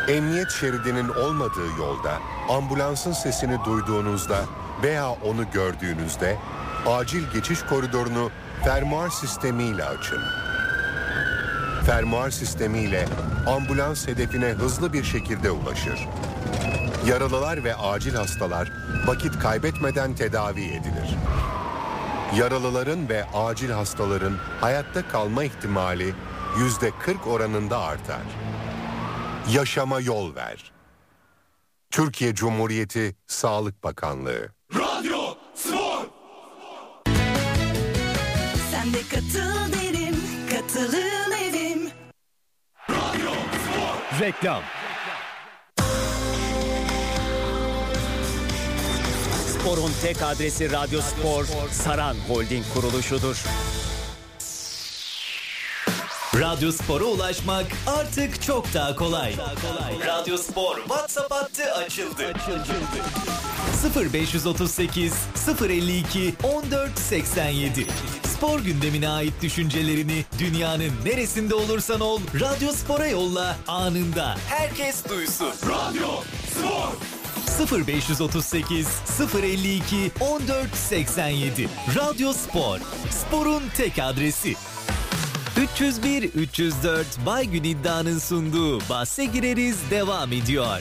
Emniyet şeridinin olmadığı yolda ambulansın sesini duyduğunuzda veya onu gördüğünüzde acil geçiş koridorunu fermuar sistemiyle açın. Fermuar sistemiyle ambulans hedefine hızlı bir şekilde ulaşır. Yaralılar ve acil hastalar vakit kaybetmeden tedavi edilir. Yaralıların ve acil hastaların hayatta kalma ihtimali %40 oranında artar. Yaşama yol ver. Türkiye Cumhuriyeti Sağlık Bakanlığı. Radyo Spor. Sen de katıl derim, katılım. Radyo Spor. Reklam. Spor'un tek adresi Radyo Spor, Saran Holding kuruluşudur. Radyo Spor'a ulaşmak artık çok daha kolay. Radyo Spor WhatsApp hattı açıldı. 0538 052 1487. Spor gündemine ait düşüncelerini dünyanın neresinde olursan ol Radyo Spor'a yolla, anında herkes duysun. Radyo Spor. 0538 052 1487. Radyo Spor. Spor'un tek adresi. 301-304 Baygün İddia'nın sunduğu Bahse Gireriz devam ediyor.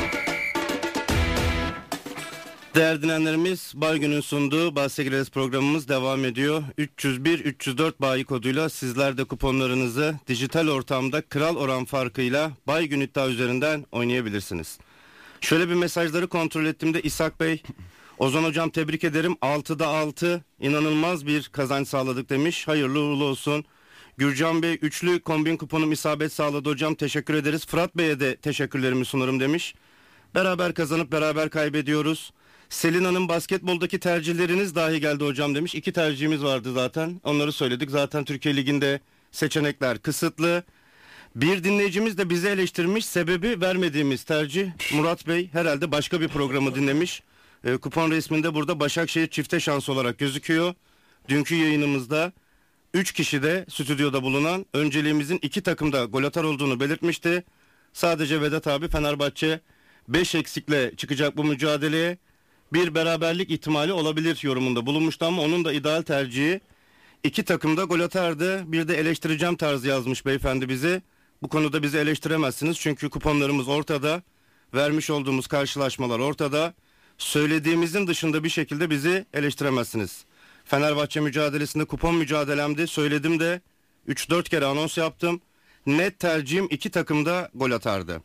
Değerli dinleyenlerimiz, Baygün'ün sunduğu Bahse Gireriz programımız devam ediyor. 301-304 bayi koduyla sizler de kuponlarınızı dijital ortamda kral oran farkıyla Baygün İddia üzerinden oynayabilirsiniz. Şöyle bir mesajları kontrol ettiğimde İshak Bey, Ozan Hocam tebrik ederim, 6'da 6 inanılmaz bir kazanç sağladık demiş. Hayırlı uğurlu olsun. Gürcan Bey, üçlü kombin kuponum isabet sağladı hocam, teşekkür ederiz. Fırat Bey'e de teşekkürlerimi sunarım demiş. Beraber kazanıp beraber kaybediyoruz. Selin Hanım, basketboldaki tercihleriniz dahi geldi hocam demiş. 2 tercihimiz vardı zaten, onları söyledik. Zaten Türkiye Ligi'nde seçenekler kısıtlı. Bir dinleyicimiz de bizi eleştirmiş, sebebi vermediğimiz tercih. Murat Bey herhalde başka bir programı dinlemiş. Kupon resminde burada Başakşehir çifte şans olarak gözüküyor. Dünkü yayınımızda 3 kişi de stüdyoda bulunan önceliğimizin 2 takımda gol atar olduğunu belirtmişti. Sadece Vedat abi Fenerbahçe 5 eksikle çıkacak bu mücadeleye, bir beraberlik ihtimali olabilir yorumunda bulunmuştu ama onun da ideal tercihi 2 takımda gol atardı. Bir de eleştireceğim tarzı yazmış beyefendi bizi. Bu konuda bizi eleştiremezsiniz çünkü kuponlarımız ortada, vermiş olduğumuz karşılaşmalar ortada. Söylediğimizin dışında bir şekilde bizi eleştiremezsiniz. Fenerbahçe mücadelesinde kupon mücadelemdi, söyledim de 3-4 kere anons yaptım. Net tercihim 2 takımda gol atardı.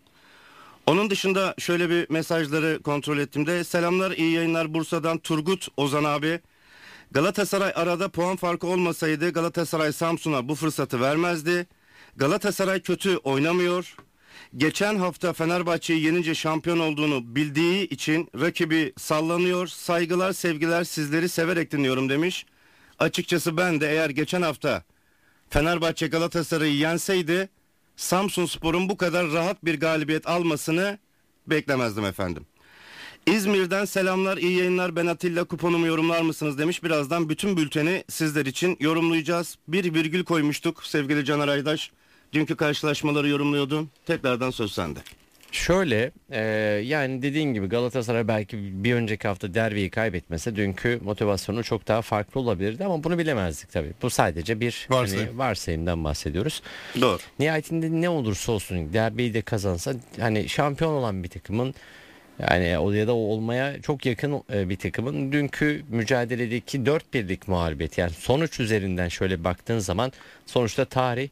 Onun dışında şöyle bir mesajları kontrol ettiğimde, selamlar, iyi yayınlar Bursa'dan Turgut Ozan abi. Galatasaray arada puan farkı olmasaydı Galatasaray Samsun'a bu fırsatı vermezdi. Galatasaray kötü oynamıyor. Geçen hafta Fenerbahçe'yi yenince şampiyon olduğunu bildiği için rakibi sallanıyor. Saygılar, sevgiler, sizleri severek dinliyorum demiş. Açıkçası ben de eğer geçen hafta Fenerbahçe Galatasaray'ı yenseydi Samsunspor'un bu kadar rahat bir galibiyet almasını beklemezdim efendim. İzmir'den selamlar, iyi yayınlar, ben Atilla, kuponumu yorumlar mısınız demiş. Birazdan bütün bülteni sizler için yorumlayacağız. Bir virgül koymuştuk sevgili Caner Aydaş. Dünkü karşılaşmaları yorumluyordun. Tekrardan söz sende. Şöyle yani dediğin gibi Galatasaray belki bir önceki hafta derbiyi kaybetmese dünkü motivasyonu çok daha farklı olabilirdi ama bunu bilemezdik tabii. Bu sadece bir varsayımdan bahsediyoruz. Doğru. Nihayetinde ne olursa olsun derbiyi de kazansa hani şampiyon olan bir takımın, yani o ya da olmaya çok yakın bir takımın dünkü mücadeledeki 4-1'lik mağlubiyet, yani sonuç üzerinden şöyle baktığın zaman sonuçta tarih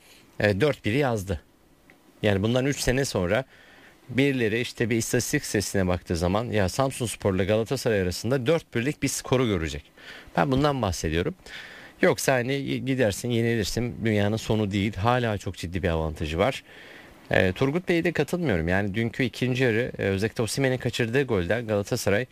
4-1'i yazdı. Yani bundan 3 sene sonra birileri işte bir istatistik sitesine baktığı zaman ya Samsunspor ile Galatasaray arasında 4-1'lik bir skoru görecek. Ben bundan bahsediyorum. Yoksa hani gidersin yenilirsin, dünyanın sonu değil. Hala çok ciddi bir avantajı var. Turgut Bey'e de katılmıyorum. Yani dünkü ikinci yarı özellikle Osimhen'in kaçırdığı golden Galatasaray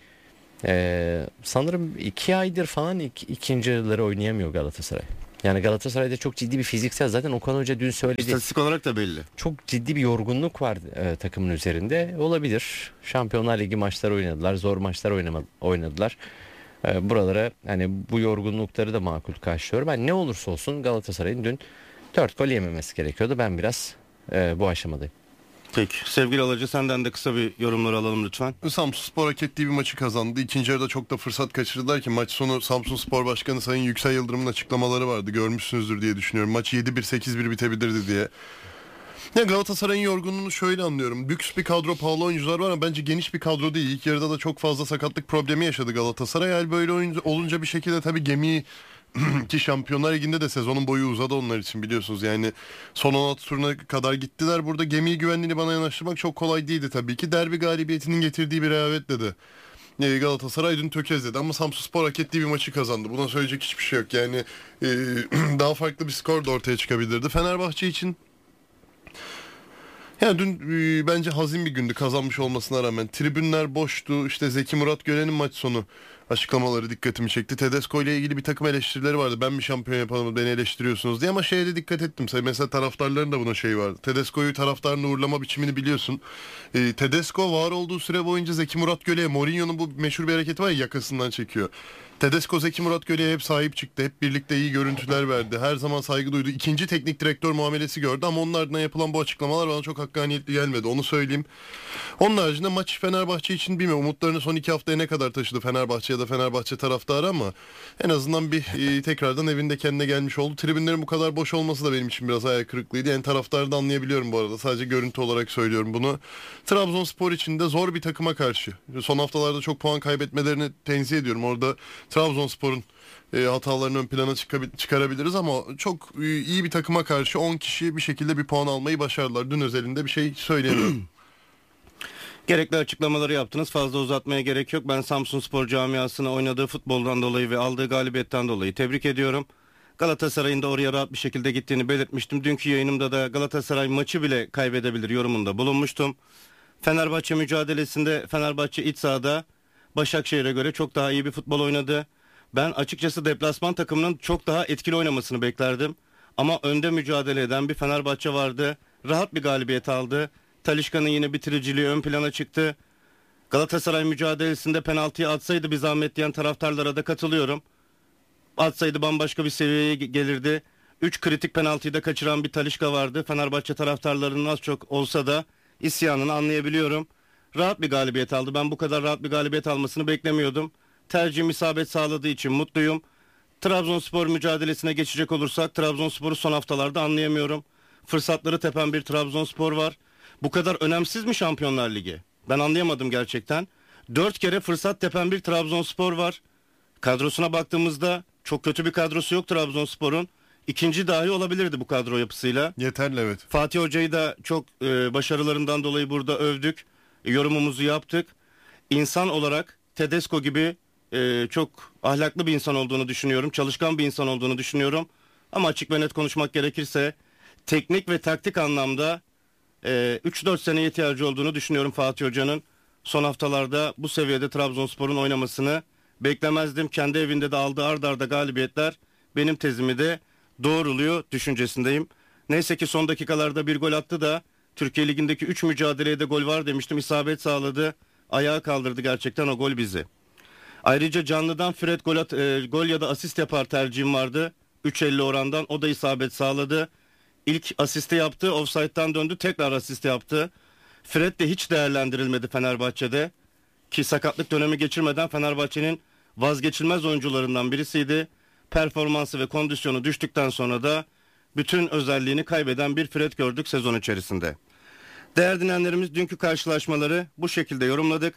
sanırım 2 aydır falan ikinci yarıları oynayamıyor Galatasaray. Yani Galatasaray'da çok ciddi bir fiziksel, zaten Okan Hoca dün söyledi. İstatistik olarak da belli. Çok ciddi bir yorgunluk var takımın üzerinde. Olabilir. Şampiyonlar Ligi maçları oynadılar. Zor maçlar oynadılar. Buralara hani bu yorgunlukları da makul karşılıyorum. Ben ne olursa olsun Galatasaray'ın dün 4 gol yememesi gerekiyordu. Ben biraz bu aşamadayım. Peki sevgili Alıcı, senden de kısa bir yorumları alalım lütfen. Samsunspor hak ettiği bir maçı kazandı. İkinci yarıda çok da fırsat kaçırdılar ki maç sonu Samsunspor Başkanı Sayın Yüksel Yıldırım'ın açıklamaları vardı. Görmüşsünüzdür diye düşünüyorum. Maç 7-1 8-1 bitebilirdi diye. Ya Galatasaray'ın yorgunluğunu şöyle anlıyorum. Lüks bir kadro, pahalı oyuncular var ama bence geniş bir kadro değil. İlk yarıda da çok fazla sakatlık problemi yaşadı Galatasaray. Yani böyle oyuncu olunca bir şekilde tabii gemiyi ki Şampiyonlar Ligi'nde de sezonun boyu uzadı onlar için, biliyorsunuz. Yani son 16 turuna kadar gittiler. Burada gemiyi güvenliğini bana yanaştırmak çok kolay değildi tabii ki. Derbi galibiyetinin getirdiği bir rehavetle de Galatasaray dün tökezledi ama Samsunspor hak ettiği bir maçı kazandı. Buna söyleyecek hiçbir şey yok. Yani daha farklı bir skor da ortaya çıkabilirdi. Fenerbahçe için yani dün bence hazin bir gündü kazanmış olmasına rağmen. Tribünler boştu. İşte Zeki Murat Gören'in maç sonu açıklamaları dikkatimi çekti. Tedesco ile ilgili bir takım eleştirileri vardı. Ben mi şampiyon yapamadım, beni eleştiriyorsunuz diye, ama şeye de dikkat ettim. Mesela taraftarların da buna şey vardı. Tedesco'yu, taraftarını uğurlama biçimini biliyorsun. Tedesco var olduğu süre boyunca Zeki Murat Göle'ye, Mourinho'nun bu meşhur bir hareketi var ya, yakasından çekiyor. Tedesco Zeki Murat Göle'ye hep sahip çıktı. Hep birlikte iyi görüntüler verdi. Her zaman saygı duydu. İkinci teknik direktör muamelesi gördü ama onun ardından yapılan bu açıklamalar bana çok hakkaniyetli gelmedi. Onu söyleyeyim. Onun haricinde maç Fenerbahçe için bilmiyorum. Umutlarını son 2 haftaya ne kadar taşıdı Fenerbahçe ya da Fenerbahçe taraftarı ama en azından bir tekrardan evinde kendine gelmiş oldu. Tribünlerin bu kadar boş olması da benim için biraz hayal kırıklığıydı. Yani taraftarı da anlayabiliyorum bu arada. Sadece görüntü olarak söylüyorum bunu. Trabzonspor için de zor bir takıma karşı. Son haftalarda çok puan kaybetmelerini tenzih ediyorum. Orada Trabzonspor'un hatalarını ön plana çıkarabiliriz ama çok iyi bir takıma karşı 10 kişi bir şekilde bir puan almayı başardılar. Dün özelinde bir şey söyleyemiyorum. Gerekli açıklamaları yaptınız. Fazla uzatmaya gerek yok. Ben Samsunspor camiasına oynadığı futboldan dolayı ve aldığı galibiyetten dolayı tebrik ediyorum. Galatasaray'ın da oraya rahat bir şekilde gittiğini belirtmiştim. Dünkü yayınımda da Galatasaray maçı bile kaybedebilir yorumunda bulunmuştum. Fenerbahçe mücadelesinde Fenerbahçe iç sahada Başakşehir'e göre çok daha iyi bir futbol oynadı. Ben açıkçası deplasman takımının çok daha etkili oynamasını beklerdim. Ama önde mücadele eden bir Fenerbahçe vardı. Rahat bir galibiyet aldı. Talisca'nın yine bitiriciliği ön plana çıktı. Galatasaray mücadelesinde penaltıyı atsaydı bir zahmet diyen taraftarlara da katılıyorum. Atsaydı bambaşka bir seviyeye gelirdi. 3 kritik penaltıyı da kaçıran bir Talisca vardı. Fenerbahçe taraftarlarının az çok olsa da isyanını anlayabiliyorum. Rahat bir galibiyet aldı. Ben bu kadar rahat bir galibiyet almasını beklemiyordum. Tercihim isabet sağladığı için mutluyum. Trabzonspor mücadelesine geçecek olursak Trabzonspor'u son haftalarda anlayamıyorum. Fırsatları tepen bir Trabzonspor var. Bu kadar önemsiz mi Şampiyonlar Ligi? Ben anlayamadım gerçekten. 4 kere fırsat tepen bir Trabzonspor var. Kadrosuna baktığımızda çok kötü bir kadrosu yok Trabzonspor'un. İkinci dahi olabilirdi bu kadro yapısıyla. Yeterli, evet. Fatih Hoca'yı da çok başarılarından dolayı burada övdük. Yorumumuzu yaptık. İnsan olarak Tedesco gibi çok ahlaklı bir insan olduğunu düşünüyorum. Çalışkan bir insan olduğunu düşünüyorum. Ama açık ve net konuşmak gerekirse teknik ve taktik anlamda 3-4 seneye ihtiyacı olduğunu düşünüyorum Fatih Hoca'nın. Son haftalarda bu seviyede Trabzonspor'un oynamasını beklemezdim. Kendi evinde de aldığı ard arda galibiyetler benim tezimi de doğruluyor düşüncesindeyim. Neyse ki son dakikalarda bir gol attı da Türkiye Ligi'ndeki 3 mücadeleye de gol var demiştim. İsabet sağladı. Ayağa kaldırdı gerçekten o gol bizi. Ayrıca canlıdan Fred gol ya da asist yapar tercihim vardı. 3.50 orandan o da isabet sağladı. İlk asisti yaptı, ofsayttan döndü, tekrar asist yaptı. Fred de hiç değerlendirilmedi Fenerbahçe'de. Ki sakatlık dönemi geçirmeden Fenerbahçe'nin vazgeçilmez oyuncularından birisiydi. Performansı ve kondisyonu düştükten sonra da bütün özelliğini kaybeden bir Fred gördük sezon içerisinde. Değerli dinleyenlerimiz, dünkü karşılaşmaları bu şekilde yorumladık.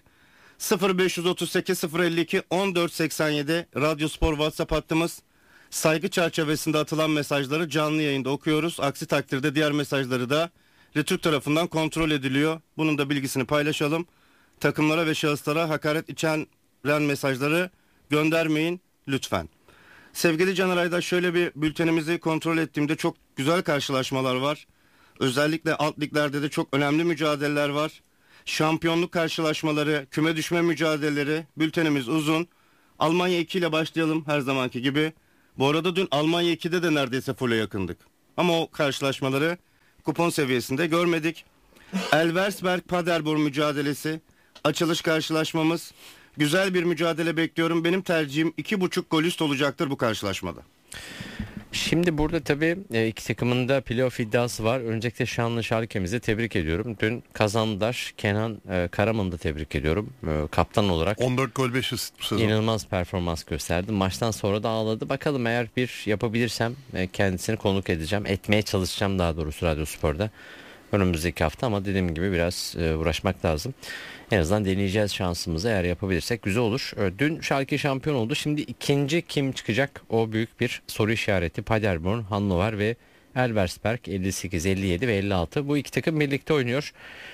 0538 052 1487 Radyo Spor WhatsApp hattımız. Saygı çerçevesinde atılan mesajları canlı yayında okuyoruz. Aksi takdirde diğer mesajları da Retürk tarafından kontrol ediliyor. Bunun da bilgisini paylaşalım. Takımlara ve şahıslara hakaret içeren mesajları göndermeyin lütfen. Sevgili Caner Aydaş, şöyle bir bültenimizi kontrol ettiğimde çok güzel karşılaşmalar var. Özellikle alt liglerde de çok önemli mücadeleler var. Şampiyonluk karşılaşmaları, küme düşme mücadeleleri, bültenimiz uzun. Almanya 2 ile başlayalım her zamanki gibi. Bu arada dün Almanya 2'de de neredeyse full'e yakındık. Ama o karşılaşmaları kupon seviyesinde görmedik. Elversberg-Paderborn mücadelesi, açılış karşılaşmamız. Güzel bir mücadele bekliyorum. Benim tercihim 2.5 gol üst olacaktır bu karşılaşmada. Şimdi burada tabii iki takımın da playoff iddiası var. Öncelikle şanlı Schalke'mizi tebrik ediyorum. Dün kazandılar. Kenan Karaman'ı da tebrik ediyorum. Kaptan olarak 14 gol 5 asist bu sezon. inanılmaz performans gösterdi. Maçtan sonra da ağladı. Bakalım eğer bir yapabilirsem kendisini konuk edeceğim. Etmeye çalışacağım daha doğrusu Radyospor'da. Önümüzdeki hafta ama dediğim gibi biraz uğraşmak lazım. En azından deneyeceğiz şansımızı, eğer yapabilirsek güzel olur. Dün Schalke şampiyon oldu. Şimdi ikinci kim çıkacak? O büyük bir soru işareti. Paderborn, Hannover ve Elversberg 58, 57 ve 56. Bu iki takım birlikte oynuyor.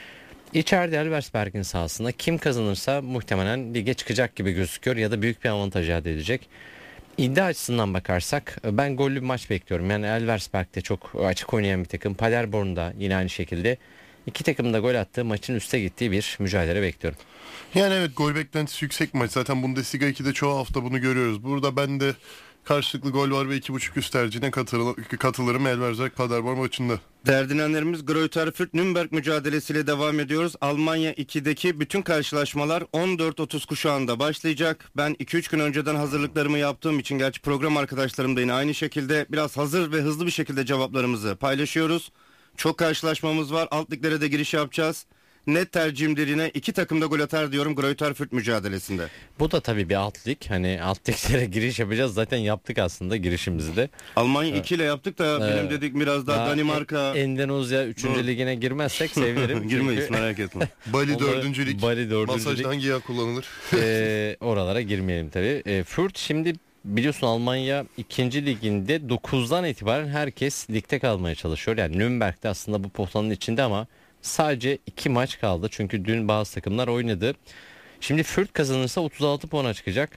İçeride Elversberg'in sahasında kim kazanırsa muhtemelen lige çıkacak gibi gözüküyor ya da büyük bir avantaj elde edecek. İddia açısından bakarsak ben gollü bir maç bekliyorum. Yani Elversberg de çok açık oynayan bir takım. Paderborn'da yine aynı şekilde. İki takım da gol attığı, maçın üste gittiği bir mücadele bekliyorum. Yani evet, gol beklentisi yüksek maç. Zaten Bundesliga 2'de çoğu hafta bunu görüyoruz. Burada ben de karşılıklı gol var ve 2.5 üst tercihine katılırım Elversberg Paderborn maçında. Değerli dinleyenlerimiz, Greuther Fürth Nürnberg mücadelesiyle devam ediyoruz. Almanya 2'deki bütün karşılaşmalar 14.30 kuşağında başlayacak. Ben 2-3 gün önceden hazırlıklarımı yaptığım için, gerçi program arkadaşlarım da yine aynı şekilde, biraz hazır ve hızlı bir şekilde cevaplarımızı paylaşıyoruz. Çok karşılaşmamız var. Alt liglere de giriş yapacağız. Net tercihimdir yine iki takım da gol atar diyorum Greuther Fürth mücadelesinde. Bu da tabii bir alt lig. Hani alt liglere giriş yapacağız. Zaten yaptık aslında girişimizi de. Almanya 2 ile yaptık da benim dedik biraz daha Danimarka. Endonezya 3. ligine girmezsek sevinirim. Girmeyiz, merak etme. Bali 4. lig. Bali 4. Masajda lig. hangi yağ kullanılır? Oralara girmeyelim tabii. Fürth şimdi biliyorsun Almanya 2. liginde 9'dan itibaren herkes ligde kalmaya çalışıyor. Yani Nürnberg'de aslında bu potanın içinde ama sadece 2 maç kaldı. Çünkü dün bazı takımlar oynadı. Şimdi Fürth kazanırsa 36 puana çıkacak.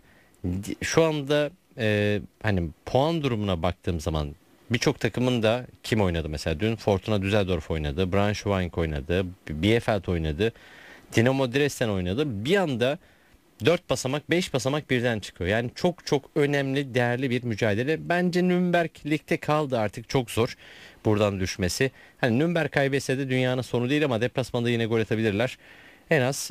Şu anda hani puan durumuna baktığım zaman birçok takımın da kim oynadı mesela? Dün Fortuna Düsseldorf oynadı. Braunschweig oynadı. Bielefeld oynadı. Dinamo Dresden oynadı. Bir anda 4 basamak 5 basamak birden çıkıyor. Yani çok çok önemli, değerli bir mücadele. Bence Nürnberg ligde kaldı, artık çok zor buradan düşmesi. Hani Nürnberg kaybetse de dünyanın sonu değil ama deplasmanda yine gol atabilirler. En az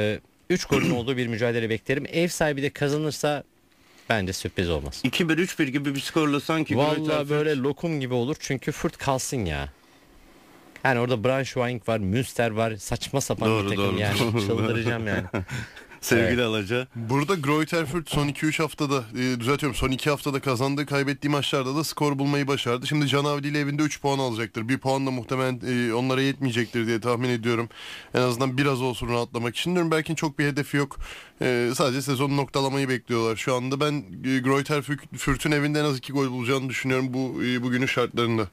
3 golün olduğu bir mücadele beklerim. Ev sahibi de kazanırsa bence sürpriz olmaz. 2-1-3-1 gibi bir skorla sanki. Vallahi böyle lokum gibi olur çünkü Fürth kalsın ya. Yani orada Braunschweig var, Münster var, saçma sapan bir takım yani. Çıldıracağım yani. Sevgili Alaca. Burada Greuther Fürth son 2-3 haftada son 2 haftada kazandığı, kaybettiği maçlarda da skor bulmayı başardı. Şimdi Canavli ile evinde 3 puan alacaktır. 1 puan da muhtemelen onlara yetmeyecektir diye tahmin ediyorum. En azından biraz olsun rahatlamak için. Nürnberg'in çok bir hedefi yok. Sadece sezonu noktalamayı bekliyorlar. Şu anda ben Greuther Fürth'ün evinde en az 2 gol bulacağını düşünüyorum bugünün şartlarında.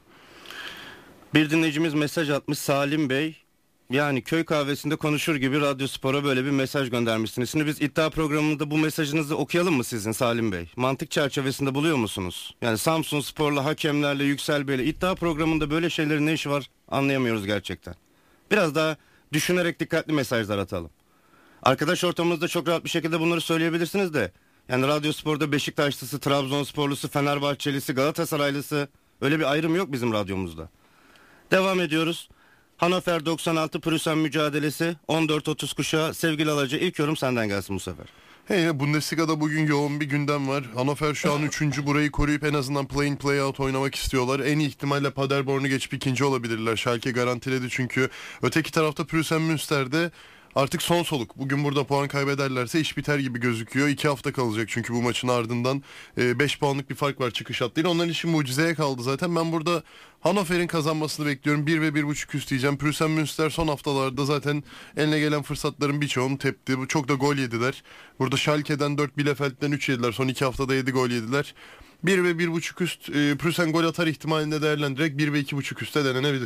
Bir dinleyicimiz mesaj atmış, Salim Bey. Yani köy kahvesinde konuşur gibi Radyospor'a böyle bir mesaj göndermişsiniz. Şimdi biz iddia programında bu mesajınızı okuyalım mı sizin Salim Bey? Mantık çerçevesinde buluyor musunuz? Yani Samsunspor'la, hakemlerle, Yüksel Bey'le iddia programında böyle şeylerin ne işi var anlayamıyoruz gerçekten. Biraz daha düşünerek dikkatli mesajlar atalım. Arkadaş ortamınızda çok rahat bir şekilde bunları söyleyebilirsiniz de. Yani Radyospor'da Beşiktaşlısı, Trabzonsporlusu, Fenerbahçelisi, Galatasaraylısı, öyle bir ayrım yok bizim radyomuzda. Devam ediyoruz. Hannover 96 Prüsen mücadelesi 14.30 kuşağı. Sevgili Alaca, ilk yorum senden gelsin bu sefer. Bundesliga'da bugün yoğun bir gündem var. Hannover şu an 3. burayı koruyup en azından play in play out oynamak istiyorlar. En iyi ihtimalle Paderborn'u geçip ikinci olabilirler. Schalke garantiledi çünkü. Öteki tarafta Prüsen Münster'de artık son soluk. Bugün burada puan kaybederlerse iş biter gibi gözüküyor. 2 hafta kalacak çünkü bu maçın ardından 5 puanlık bir fark var çıkış hattıyla. Onların işi mucizeye kaldı zaten. Ben burada Hannover'in kazanmasını bekliyorum. 1 ve 1.5 üst diyeceğim. Prüsen Münster son haftalarda zaten eline gelen fırsatların birçoğunu tepti. Çok da gol yediler. Burada Schalke'den 4, Bielefeld'den 3 yediler. Son 2 haftada 7 gol yediler. 1 ve 1.5 üst Prüsen gol atar ihtimalini değerlendirerek 1 ve 2.5 üste denenebilir.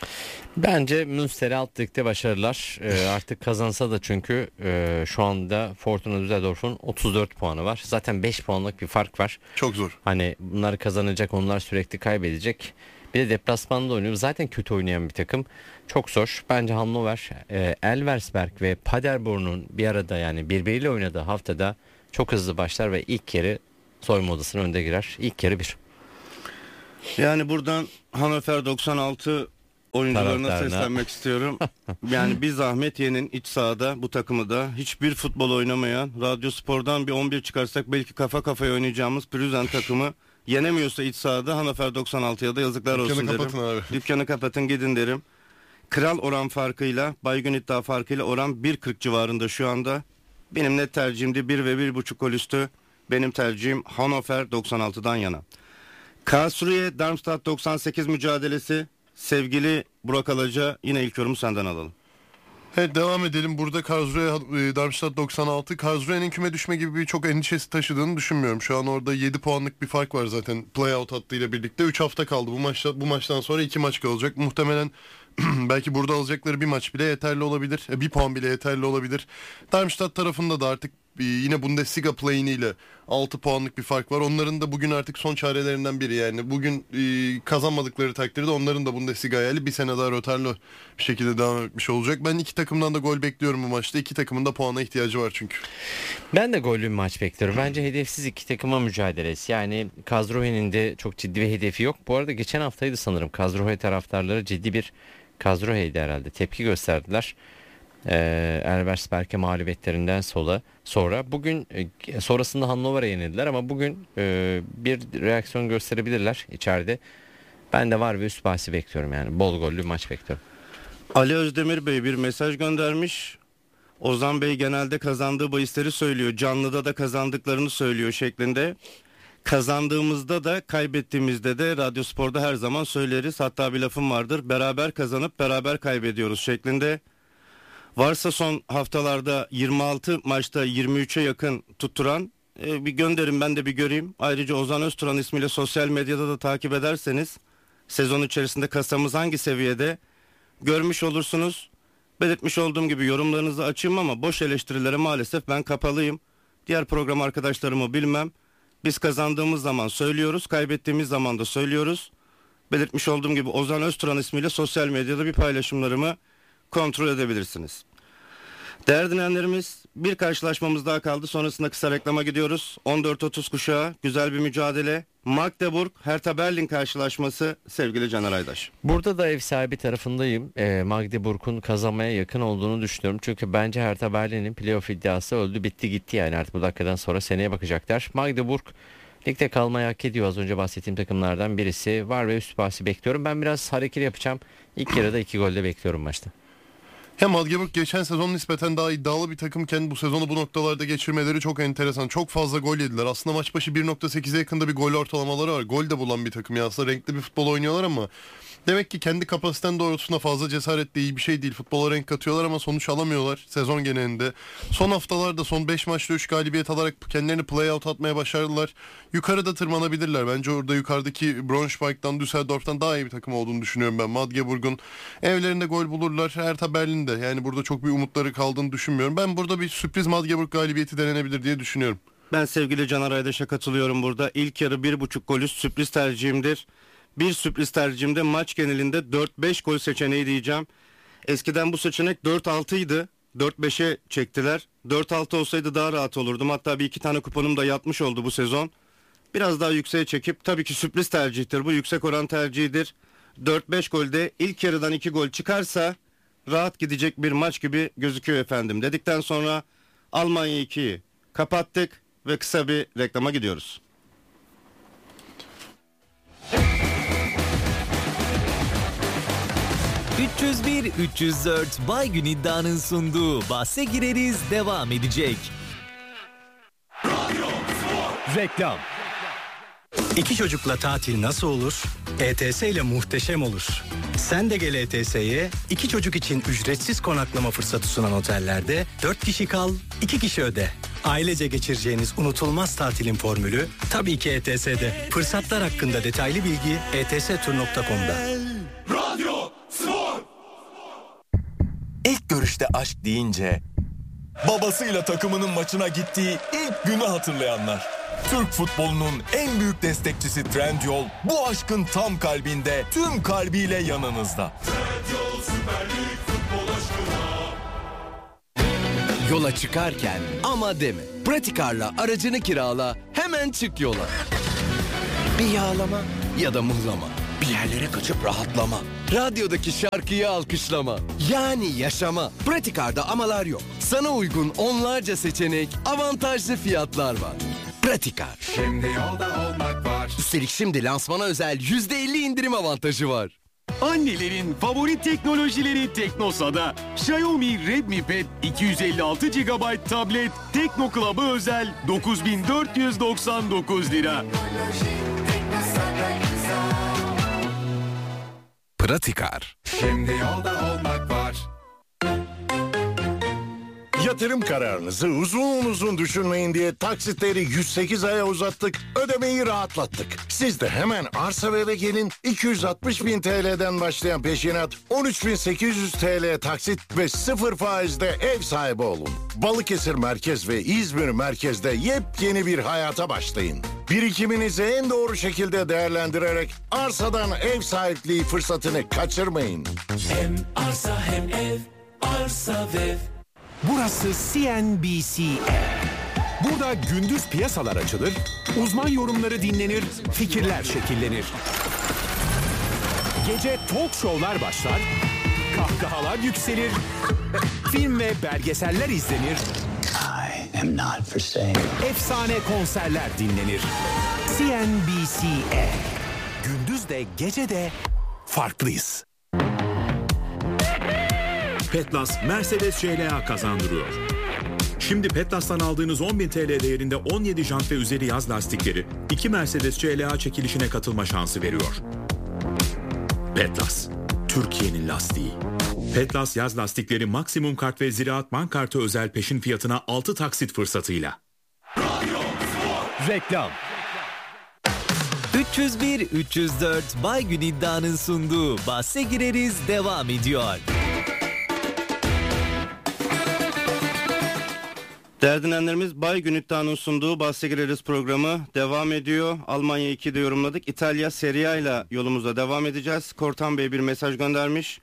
Bence Münster'e alt ligde başarılar. Artık kazansa da çünkü şu anda Fortuna Düsseldorf'un 34 puanı var. Zaten 5 puanlık bir fark var. Çok zor. Hani bunlar kazanacak, onlar sürekli kaybedecek. Bir de deplasmanda oynuyor. Zaten kötü oynayan bir takım. Çok zor. Bence Hannover, Elversberg ve Paderborn'un bir arada yani birbiriyle oynadığı haftada çok hızlı başlar ve ilk yarı soyunma odasının önde girer. İlk yarı 1. Yani buradan Hannover 96 oyuncularına Taraftarına seslenmek istiyorum. Yani bir zahmet yenin iç sahada bu takımı da. Hiçbir futbol oynamayan, Radyospor'dan bir 11 çıkarsak belki kafa kafaya oynayacağımız Prüsen takımı Yenemiyorsa iç sahada Hannover 96'ya da yazıklar olsun derim. Dükkanı kapatın abi. Dükkanı kapatın gidin derim. Kral oran farkıyla, Baygün iddia farkıyla oran 1.40 civarında şu anda. Benim net tercihimdi 1 ve 1.5 gol üstü. Benim tercihim Hannover 96'dan yana. Karlsruhe Darmstadt 98 mücadelesi. Sevgili Burak Alaca, yine ilk yorumu senden alalım. Evet, devam edelim. Burada Karlsruhe Darmstadt 96. Karlsruhe'nin küme düşme gibi bir çok endişesi taşıdığını düşünmüyorum. Şu an orada 7 puanlık bir fark var zaten playout hattıyla birlikte. 3 hafta kaldı. Bu maçtan sonra 2 maç kalacak. Muhtemelen belki burada alacakları bir maç bile yeterli olabilir. Bir puan bile yeterli olabilir. Darmstadt tarafında da artık yine Bundesliga play'iniyle 6 puanlık bir fark var. Onların da bugün artık son çarelerinden biri yani. Bugün kazanmadıkları takdirde onların da Bundesliga hayali bir sene daha rötarlı bir şekilde devam etmiş olacak. Ben iki takımdan da gol bekliyorum bu maçta. İki takımın da puana ihtiyacı var çünkü. Ben de gollü bir maç bekliyorum. Bence hedefsiz iki takıma mücadelesi. Yani Karlsruhe'nin de çok ciddi bir hedefi yok. Bu arada geçen haftaydı sanırım. Karlsruhe taraftarları ciddi bir Karlsruhe'ydi herhalde. Tepki gösterdiler. Elversberg'e mağlubiyetlerinden sonra bugün sonrasında Hannover'a yenildiler ama bugün bir reaksiyon gösterebilirler içeride. Ben de var ve üst bahsi bekliyorum yani. Bol gollü bir maç bekliyorum. Ali Özdemir Bey bir mesaj göndermiş. Ozan Bey genelde kazandığı bahisleri söylüyor. Canlıda da kazandıklarını söylüyor şeklinde. Kazandığımızda da kaybettiğimizde de Radyo Spor'da her zaman söyleriz. Hatta bir lafım vardır. Beraber kazanıp beraber kaybediyoruz şeklinde. Varsa son haftalarda 26 maçta 23'e yakın tutturan bir gönderin, ben de bir göreyim. Ayrıca Ozan Özturan ismiyle sosyal medyada da takip ederseniz sezon içerisinde kasamız hangi seviyede görmüş olursunuz. Belirtmiş olduğum gibi yorumlarınızı açayım ama boş eleştirilere maalesef ben kapalıyım. Diğer program arkadaşlarımı bilmem. Biz kazandığımız zaman söylüyoruz, kaybettiğimiz zaman da söylüyoruz. Belirtmiş olduğum gibi Ozan Özturan ismiyle sosyal medyada bir paylaşımlarımı kontrol edebilirsiniz. Değerli dinleyenlerimiz, bir karşılaşmamız daha kaldı. Sonrasında kısa reklama gidiyoruz. 14.30 kuşağı, güzel bir mücadele. Magdeburg Hertha Berlin karşılaşması sevgili Caner Aydaş. Burada da ev sahibi tarafındayım. Magdeburg'un kazanmaya yakın olduğunu düşünüyorum. Çünkü bence Hertha Berlin'in playoff iddiası öldü bitti gitti yani. Artık bu dakikadan sonra seneye bakacaklar. Magdeburg ligde kalmayı hak ediyor. Az önce bahsettiğim takımlardan birisi var ve üst bahsi bekliyorum. Ben biraz hareketli yapacağım. İlk yarıda 2 golde bekliyorum maçta. Hem Magdeburg geçen sezon nispeten daha iddialı bir takımken bu sezonu bu noktalarda geçirmeleri çok enteresan. Çok fazla gol yediler. Aslında maç başı 1.8'e yakında bir gol ortalamaları var. Gol de bulan bir takım ya. Aslında renkli bir futbol oynuyorlar ama demek ki kendi kapasiten doğrultusunda fazla cesaret de iyi bir şey değil. Futbola renk katıyorlar ama sonuç alamıyorlar sezon genelinde. Son haftalarda son 5 maçta 3 galibiyet alarak kendilerini play-out atmaya başardılar. Yukarıda tırmanabilirler. Bence orada yukarıdaki Braunschweig'dan, Düsseldorf'tan daha iyi bir takım olduğunu düşünüyorum ben. Magdeburg'un evlerinde gol bulurlar. Hertha Berlin'de. Yani burada çok bir umutları kaldığını düşünmüyorum. Ben burada bir sürpriz Magdeburg galibiyeti denenebilir diye düşünüyorum. Ben sevgili Caner Aydaş'a katılıyorum burada. İlk yarı 1.5 gol üst sürpriz tercihimdir. Bir sürpriz tercihimde maç genelinde 4-5 gol seçeneği diyeceğim. Eskiden bu seçenek 4-6 idi. 4-5'e çektiler. 4-6 olsaydı daha rahat olurdum. Hatta bir iki tane kuponum da yatmış oldu bu sezon. Biraz daha yükseğe çekip, tabii ki sürpriz tercihtir. Bu yüksek oran tercihidir. 4-5 golde ilk yarıdan 2 gol çıkarsa rahat gidecek bir maç gibi gözüküyor efendim. Dedikten sonra Almanya 2'yi kapattık ve kısa bir reklama gidiyoruz. ...301-304 Baygün iddianın sunduğu Bahse Gireriz devam edecek. Reklam. İki çocukla tatil nasıl olur? ETS ile muhteşem olur. Sen de gel ETS'ye, 2 çocuk için ücretsiz konaklama fırsatı sunan otellerde 4 kişi kal, 2 kişi öde. Ailece geçireceğiniz unutulmaz tatilin formülü tabii ki ETS'de. Fırsatlar hakkında detaylı bilgi etstur.com'da. Radyo Spor. İlk görüşte aşk deyince babasıyla takımının maçına gittiği ilk günü hatırlayanlar. Türk futbolunun en büyük destekçisi Trendyol bu aşkın tam kalbinde, tüm kalbiyle yanınızda. Trendyol Süper Lig futbol aşkına. Yola çıkarken ama deme. Pratikar'la aracını kirala, hemen çık yola. Bir yağlama ya da mıhlama. Bir yerlere kaçıp rahatlama. Radyodaki şarkıyı alkışlama. Yani yaşama. Pratikar'da amalar yok. Sana uygun onlarca seçenek, avantajlı fiyatlar var. Pratikar. Şimdi yolda olmak var. Üstelik şimdi lansmana özel %50 indirim avantajı var. Annelerin favori teknolojileri Teknosa'da. Xiaomi Redmi Pad 256 GB tablet Tekno Club'a özel 9.499 lira. Pratikar. Şimdi yolda olmak var. Yatırım kararınızı uzun düşünmeyin diye taksitleri 108 aya uzattık, ödemeyi rahatlattık. Siz de hemen arsa ve eve gelin, 260.000 TL'den başlayan peşinat, 13.800 TL taksit ve 0 faizde ev sahibi olun. Balıkesir Merkez ve İzmir Merkez'de yepyeni bir hayata başlayın. Birikiminizi en doğru şekilde değerlendirerek arsadan ev sahipliği fırsatını kaçırmayın. Hem arsa hem ev, arsa ve ev. Burası CNBC. Burada gündüz piyasalar açılır, uzman yorumları dinlenir, fikirler şekillenir. Gece talk show'lar başlar, kahkahalar yükselir, film ve belgeseller izlenir. I am not for sale. Efsane konserler dinlenir. CNBC. Gündüz de gece de farklıyız. Petlas Mercedes CLA kazandırıyor. Şimdi Petlas'tan aldığınız 10.000 TL değerinde 17 jant ve üzeri yaz lastikleri 2 Mercedes CLA çekilişine katılma şansı veriyor. Petlas, Türkiye'nin lastiği. Petlas yaz lastikleri maksimum kart ve Ziraat Bank kartı özel peşin fiyatına 6 taksit fırsatıyla. Reklam. 301-304 Baygün İddia'nın sunduğu Bahse Gireriz devam ediyor. Değerli dinleyenlerimiz, Bay Günütta'nın sunduğu Bahse Gireriz programı devam ediyor. Almanya 2'de yorumladık. İtalya Serie A ile yolumuza devam edeceğiz. Kortan Bey bir mesaj göndermiş.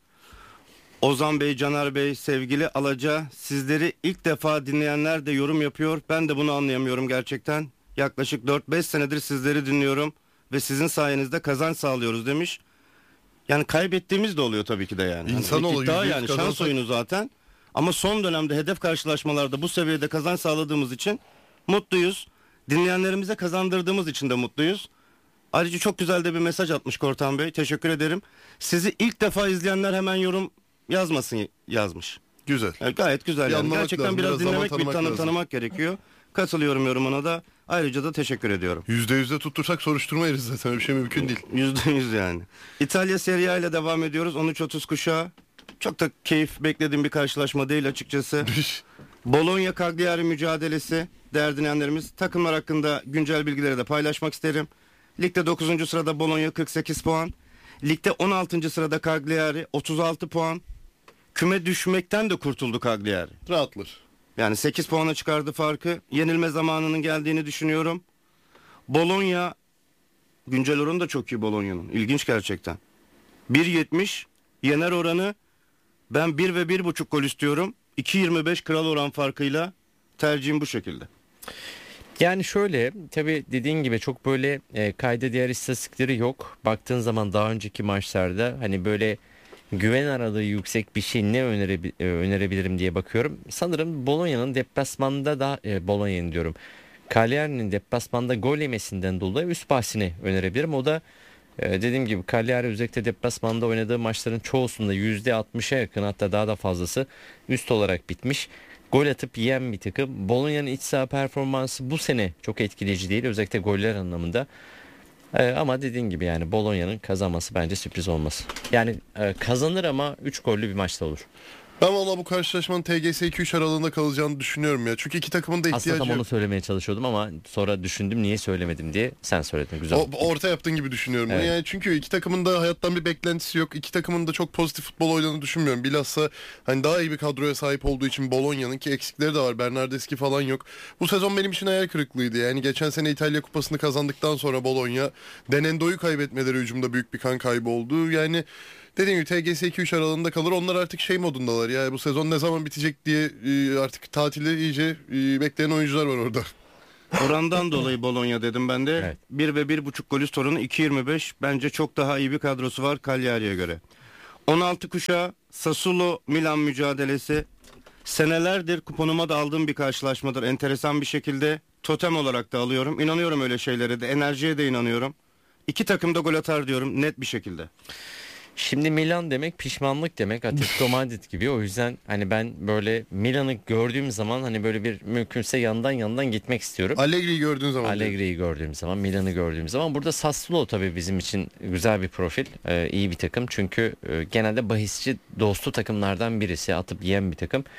Ozan Bey, Caner Bey, sevgili Alaca, sizleri ilk defa dinleyenler de yorum yapıyor. Ben de bunu anlayamıyorum gerçekten. Yaklaşık 4-5 senedir sizleri dinliyorum ve sizin sayenizde kazanç sağlıyoruz demiş. Yani kaybettiğimiz de oluyor tabii ki de yani. İnsanoğlu daha %100 yani şans oyunu zaten. Ama son dönemde hedef karşılaşmalarda bu seviyede kazanç sağladığımız için mutluyuz. Dinleyenlerimize kazandırdığımız için de mutluyuz. Ayrıca çok güzel de bir mesaj atmış Kortan Bey. Teşekkür ederim. Sizi ilk defa izleyenler hemen yorum yazmasın yazmış. Güzel. Yani gayet güzel. Yani. Gerçekten lazım, biraz dinlemek, bir lazım. tanımak gerekiyor. Katılıyorum yorumuna da. Ayrıca da teşekkür ediyorum. %100'de tuttursak soruşturma yeriz zaten. Öyle bir şey mümkün değil. %100 yani. İtalya Serie A ile devam ediyoruz. 13-30 kuşağı. Çok da keyif beklediğim bir karşılaşma değil açıkçası. Bologna Cagliari mücadelesi. Değerli dinleyenlerimiz, takımlar hakkında güncel bilgileri de paylaşmak isterim. Ligde 9. sırada Bologna 48 puan. Ligde 16. sırada Cagliari 36 puan. Küme düşmekten de kurtuldu Cagliari. Rahatlar. Yani 8 puana çıkardı farkı. Yenilme zamanının geldiğini düşünüyorum. Bologna, güncel oranı da çok iyi Bologna'nın. İlginç gerçekten. 1.70 yener oranı. Ben 1 ve 1.5 gol istiyorum. 2.25 kral oran farkıyla tercihim bu şekilde. Yani şöyle, tabii dediğin gibi çok böyle kayda değer istatistikleri yok. Baktığın zaman daha önceki maçlarda hani böyle güven aralığı yüksek bir şey ne önerebilirim diye bakıyorum. Sanırım Bologna'nın deplasmanda da Bologna'nın diyorum. Cagliari'nin deplasmanda gol yemesinden dolayı üst bahsini önerebilirim. O da dediğim gibi Cagliari özellikle deplasmanda oynadığı maçların çoğusunda %60'a yakın, hatta daha da fazlası üst olarak bitmiş. Gol atıp yiyen bir takım. Bologna'nın iç saha performansı bu sene çok etkileyici değil, özellikle goller anlamında. Ama dediğin gibi yani Bologna'nın kazanması bence sürpriz olmaz. Yani kazanır ama 3 gollü bir maçta olur. Ben valla bu karşılaşmanın TGS 2-3 aralığında kalacağını düşünüyorum ya. Çünkü iki takımın da ihtiyacı aslında tam onu söylemeye çalışıyordum ama sonra düşündüm niye söylemedim diye, sen söyledin, güzel. Orta yaptığın gibi düşünüyorum. Evet. Yani çünkü iki takımın da hayattan bir beklentisi yok. İki takımın da çok pozitif futbol oynadığını düşünmüyorum. Bilhassa hani daha iyi bir kadroya sahip olduğu için Bologna'nın, ki eksikleri de var. Bernardeschi falan yok. Bu sezon benim için hayal kırıklığıydı. Yani geçen sene İtalya Kupası'nı kazandıktan sonra Bologna, Denendo'yu kaybetmeleri hücumda büyük bir kan kaybı oldu. Yani dediğim gibi TGS 2-3 aralığında kalır. Onlar artık şey modundalar ya, bu sezon ne zaman bitecek diye artık tatili iyice bekleyen oyuncular var orada. Orandan dolayı Bologna dedim ben de. Evet. 1 ve 1.5 gol üst oranı 2.25. Bence çok daha iyi bir kadrosu var Cagliari'ye göre. 16 kuşağı Sassuolo Milan mücadelesi. Senelerdir kuponuma da aldığım bir karşılaşmadır. Enteresan bir şekilde totem olarak da alıyorum. İnanıyorum öyle şeylere de. Enerjiye de inanıyorum. İki takım da gol atar diyorum net bir şekilde. Şimdi Milan demek pişmanlık demek, Atletico Madrid gibi. O yüzden hani ben böyle Milan'ı gördüğüm zaman hani böyle bir mümkünse yandan gitmek istiyorum. Allegri'yi gördüğün zaman. Allegri'yi gördüğüm zaman, Milan'ı gördüğüm zaman. Burada Sassuolo tabii bizim için güzel bir profil, iyi bir takım. Çünkü genelde bahisçi dostu takımlardan birisi, atıp yiyen bir takım.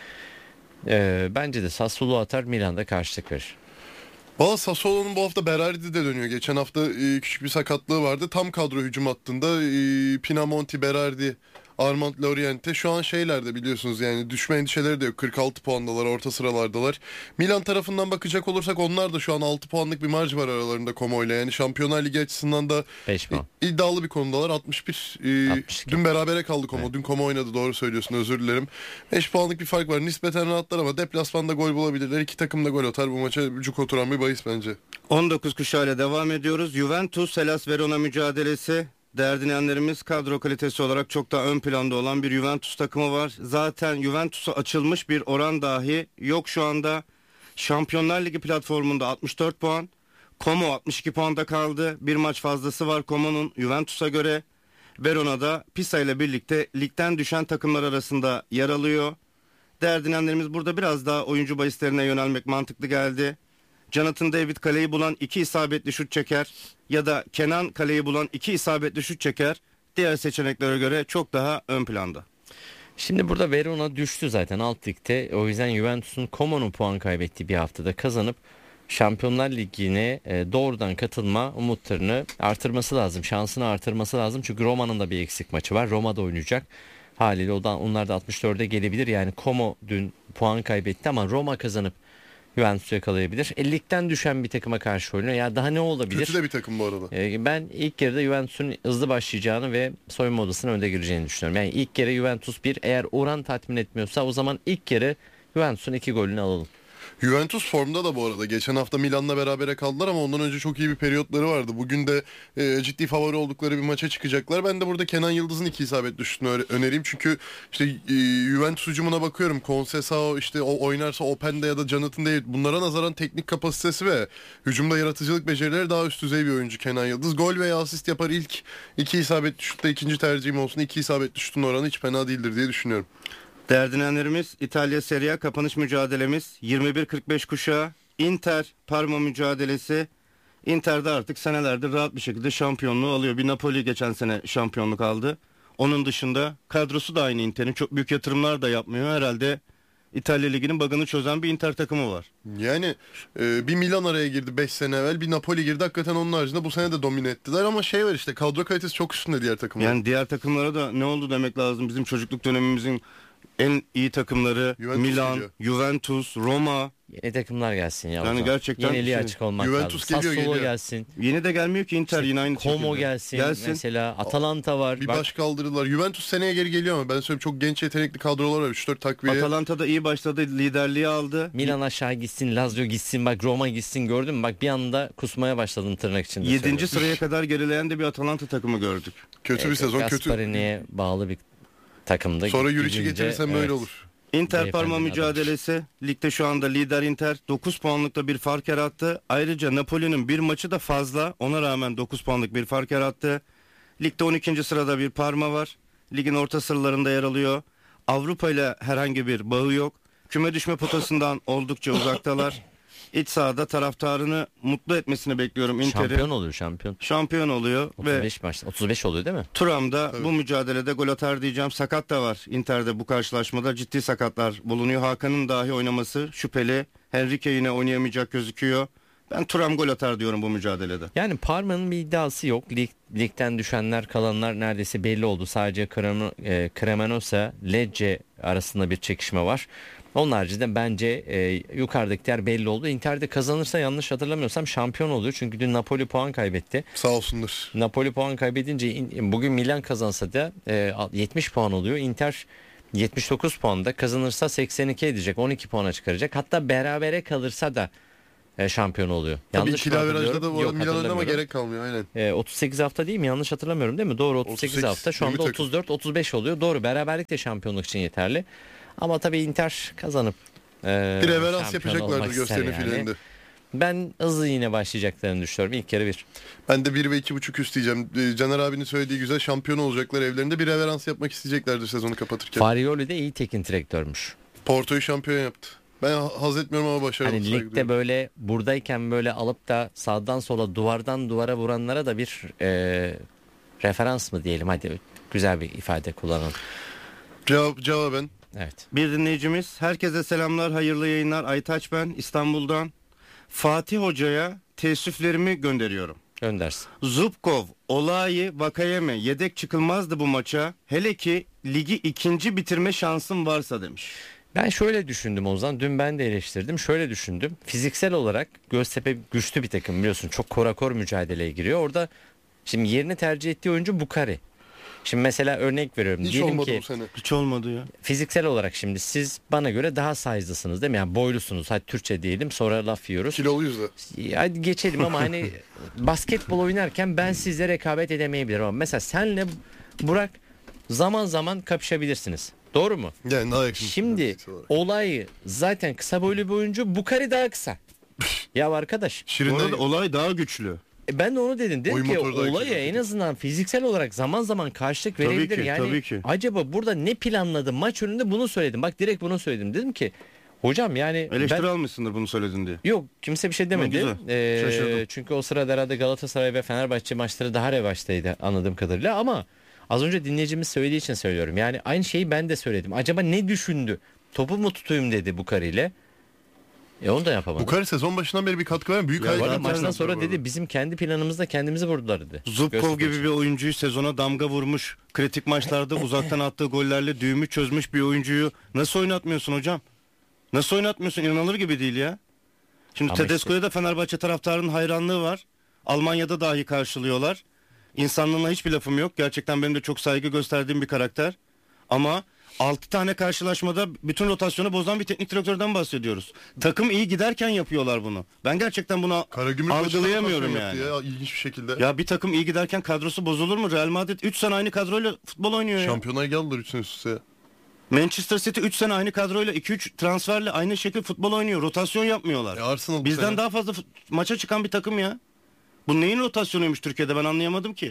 Bence de Sassuolo atar, Milan'da karşılık verir. Valla Sassuolo'nun bu hafta Berardi de dönüyor. Geçen hafta küçük bir sakatlığı vardı. Tam kadro hücum hattında Pinamonti, Berardi, Armand Loriente şu an şeylerde biliyorsunuz, yani düşme endişeleri de yok. 46 puandalar, orta sıralardalar. Milan tarafından bakacak olursak onlar da şu an 6 puanlık bir marj var aralarında Como ile. Yani Şampiyonlar Ligi açısından da iddialı bir konudalar. 61. Dün berabere kaldık Como. Evet. Dün Como oynadı, doğru söylüyorsun, özür dilerim. 5 puanlık bir fark var. Nispeten rahatlar ama deplasmanda gol bulabilirler. İki takım da gol atar. Bu maça cuk oturan bir bahis bence. 19 kuşağıyla devam ediyoruz. Juventus Hellas Verona mücadelesi. Değerli dinleyenlerimiz, kadro kalitesi olarak çok daha ön planda olan bir Juventus takımı var. Zaten Juventus'a açılmış bir oran dahi yok şu anda. Şampiyonlar Ligi platformunda 64 puan. Como 62 puanda kaldı. Bir maç fazlası var Como'nun Juventus'a göre. Verona'da Pisa ile birlikte ligden düşen takımlar arasında yer alıyor. Değerli dinleyenlerimiz, burada biraz daha oyuncu bahislerine yönelmek mantıklı geldi. Jonathan David kaleyi bulan 2 isabetli şut çeker ya da Kenan kaleyi bulan 2 isabetli şut çeker. Diğer seçeneklere göre çok daha ön planda. Şimdi burada Verona düştü zaten alt ligde. O yüzden Juventus'un Como'nun puan kaybettiği bir haftada kazanıp Şampiyonlar Ligi'ne doğrudan katılma umutlarını artırması lazım. Şansını artırması lazım. Çünkü Roma'nın da bir eksik maçı var. Roma'da oynayacak. Haliyle onlar da 64'e gelebilir. Yani Como dün puan kaybetti ama Roma kazanıp Juventus'u yakalayabilir. Ligden düşen bir takıma karşı oynuyor. Ya daha ne olabilir? Kötü de bir takım bu arada. Ben ilk yarıda Juventus'un hızlı başlayacağını ve soyunma odasına önde gireceğini düşünüyorum. Yani ilk yarı Juventus 1, eğer oran tatmin etmiyorsa o zaman ilk yarı Juventus'un 2 golünü alalım. Juventus formda da bu arada. Geçen hafta Milan'la berabere kaldılar ama ondan önce çok iyi bir periyotları vardı. Bugün de ciddi favori oldukları bir maça çıkacaklar. Ben de burada Kenan Yıldız'ın 2 isabetli şutunu önereyim. Çünkü işte Juventus hücumuna bakıyorum. Conceição işte o oynarsa Openda ya da Jonathan David, bunlara nazaran teknik kapasitesi ve hücumda yaratıcılık becerileri daha üst düzey bir oyuncu Kenan Yıldız. Gol veya asist yapar, ilk 2 isabetli şutta ikinci tercihim olsun. 2 isabetli şutun oranı hiç fena değildir diye düşünüyorum. Değerli dinleyenlerimiz, İtalya Serie A kapanış mücadelemiz 21-45 kuşağı Inter Parma mücadelesi. Inter'de artık senelerdir rahat bir şekilde şampiyonluğu alıyor. Bir Napoli geçen sene şampiyonluk aldı. Onun dışında kadrosu da aynı Inter'in. Çok büyük yatırımlar da yapmıyor. Herhalde İtalya Ligi'nin bug'ını çözen bir Inter takımı var. Yani bir Milan araya girdi 5 sene evvel, bir Napoli girdi. Hakikaten onun haricinde bu sene de domine ettiler ama şey var işte, kadro kalitesi çok üstünde diğer takımlar. Yani diğer takımlara da ne oldu demek lazım. Bizim çocukluk dönemimizin en iyi takımları Juventus, Milan, Juventus, Roma. Yeni takımlar gelsin ya. Yani gerçekten yeniliğe açık olmak Juventus lazım. Geliyor. gelsin. Yeni de gelmiyor ki Inter, yine aynı şekilde. Como gelsin. Mesela Atalanta var. Bir baş kaldırdılar. Juventus seneye geri geliyor ama ben söyleyeyim, çok genç yetenekli kadrolar var. 3-4 takviye. Atalanta da iyi başladı. Liderliği aldı. Milan aşağı gitsin. Lazio gitsin. Bak Roma gitsin, gördün mü? Bak bir anda kusmaya başladım tırnak içinde. 7. sıraya kadar gerileyen de bir Atalanta takımı gördük. Kötü bir sezon. Gasparini'ye bağlı bir takımda. Sonra Juric'i getirirsen böyle olur. Inter Parma mücadelesi. Ligde şu anda lider Inter 9 puanlıkta bir fark yarattı. Ayrıca Napoli'nin bir maçı da fazla. Ona rağmen 9 puanlık bir fark yarattı. Ligde 12. sırada bir Parma var. Ligin orta sıralarında yer alıyor. Avrupa ile herhangi bir bağı yok. Küme düşme potasından oldukça uzaktalar. İç sahada taraftarını mutlu etmesini bekliyorum Inter'i. Şampiyon oluyor, şampiyon oluyor. 35 maçta 35 oluyor değil mi? Thuram'da bu mücadelede gol atar diyeceğim. Sakat da var Inter'de bu karşılaşmada. Ciddi sakatlar bulunuyor. Hakan'ın dahi oynaması şüpheli. Henrique yine oynayamayacak gözüküyor. Ben Thuram gol atar diyorum bu mücadelede. Yani Parma'nın bir iddiası yok. Ligden düşenler, kalanlar neredeyse belli oldu. Sadece Cremonese, Lecce arasında bir çekişme var. Onun haricinde bence yukarıdakiler belli oldu. Inter'de kazanırsa, yanlış hatırlamıyorsam, şampiyon oluyor. Çünkü dün Napoli puan kaybetti. Sağ olsunlar. Napoli puan kaybedince bugün Milan kazansa da 70 puan oluyor. Inter 79 puanda, kazanırsa 82 edecek. 12 puana çıkaracak. Hatta berabere kalırsa da şampiyon oluyor. Tabii yanlış ikili averajda da Milan'ın ama gerek kalmıyor aynen. 38 hafta değil mi? Yanlış hatırlamıyorum değil mi? Doğru, 38 hafta. Şu anda 34-35 oluyor. Doğru, beraberlik de şampiyonluk için yeterli. Ama tabii Inter kazanıp bir reverans yapacaklardır gösterinin finalinde. Ben hızlı yine başlayacaklarını düşünüyorum. İlk yarı 1. Ben de 1 ve 2.5 üst diyeceğim. Caner abinin söylediği güzel, şampiyon olacaklar evlerinde. Bir reverans yapmak isteyeceklerdir sezonu kapatırken. Farioli de iyi teknik direktörmüş. Porto'yu şampiyon yaptı. Ben haz etmiyorum ama başarılı. Hani ligde böyle buradayken böyle alıp da sağdan sola duvardan duvara vuranlara da bir referans mı diyelim, hadi güzel bir ifade kullanalım. Cevaben. Evet. Bir dinleyicimiz, herkese selamlar, hayırlı yayınlar. Aytaç ben, İstanbul'dan. Fatih Hoca'ya teessüflerimi gönderiyorum. Göndersin. Zubkov, Olayi, Vakayeme yedek çıkılmazdı bu maça. Hele ki ligi ikinci bitirme şansım varsa demiş. Ben şöyle düşündüm Ozan. Dün ben de eleştirdim. Şöyle düşündüm. Fiziksel olarak Göztepe güçlü bir takım, biliyorsun. Çok korakor mücadeleye giriyor. Orada şimdi yerini tercih ettiği oyuncu Bukari. Şimdi mesela örnek veriyorum. Hiç Diyelim olmadı ki, bu sene. Hiç olmadı ya. Fiziksel olarak şimdi siz bana göre daha size'lısınız değil mi? Yani boylusunuz. Hadi Türkçe diyelim, sonra laf yiyoruz. Kiloluyuz da. Hadi geçelim ama hani basketbol oynarken ben sizle rekabet edemeyebilirim ama mesela senle Burak zaman zaman kapışabilirsiniz. Doğru mu? Yani daha yakın. Şimdi olayı zaten kısa boylu bir oyuncu, Bukari daha kısa. Ya arkadaş. Orada olay daha güçlü. Ben de onu dedim. Dedim Oyun ki motoru da olaya en azından fiziksel olarak zaman zaman karşılık Tabii verebilir. ki, Yani tabii ki. acaba burada ne planladı? Maç önünde bunu söyledim. Bak direkt bunu söyledim. Dedim ki hocam yani Eleştiri almışsındır bunu söyledin diye. Yok, kimse bir şey demedi. Güzel. Şaşırdım. Çünkü o sırada herhalde Galatasaray ve Fenerbahçe maçları daha revaçtaydı anladığım kadarıyla, ama az önce dinleyicimiz söylediği için söylüyorum. Yani aynı şeyi ben de söyledim. Acaba ne düşündü? Topu mu tutayım dedi Bukari ile. Onu da yapamadı. Bukari sezon başından beri bir katkı veren büyük hayal. Maçtan sonra dedi bizim kendi planımızda kendimizi vurdular dedi. Zubkov gibi bir oyuncuyu sezona damga vurmuş, kritik maçlarda uzaktan attığı gollerle düğümü çözmüş bir oyuncuyu nasıl oynatmıyorsun hocam? Nasıl oynatmıyorsun? İnanılır gibi değil ya. Şimdi Ama Tedesco'ya da Fenerbahçe taraftarının hayranlığı var. Almanya'da dahi karşılıyorlar. İnsanlığına hiçbir lafım yok. Gerçekten benim de çok saygı gösterdiğim bir karakter. Ama 6 tane karşılaşmada bütün rotasyonu bozan bir teknik direktörden bahsediyoruz. Takım iyi giderken yapıyorlar bunu. Ben gerçekten bunu algılayamıyorum yani. Ya, ilginç bir şekilde. Ya bir takım iyi giderken kadrosu bozulur mu? Real Madrid 3 sene aynı kadroyla futbol oynuyor ya. Şampiyonlar geldiler 3 sene üst üste. Manchester City 3 sene aynı kadroyla 2-3 transferle aynı şekilde futbol oynuyor. Rotasyon yapmıyorlar. Arsenal bizden sene daha fazla maça çıkan bir takım ya. Bu neyin rotasyonuymuş Türkiye'de, ben anlayamadım ki.